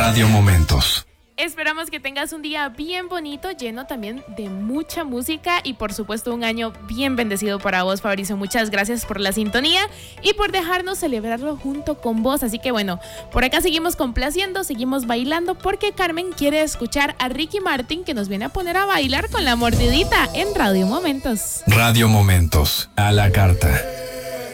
Radio Momentos. Esperamos que tengas un día bien bonito, lleno también de mucha música y por supuesto un año bien bendecido para vos, Fabricio. Muchas gracias por la sintonía y por dejarnos celebrarlo junto con vos. Así que bueno, por acá seguimos complaciendo, seguimos bailando porque Carmen quiere escuchar a Ricky Martin, que nos viene a poner a bailar con La Mordidita en Radio Momentos. Radio Momentos, a la carta.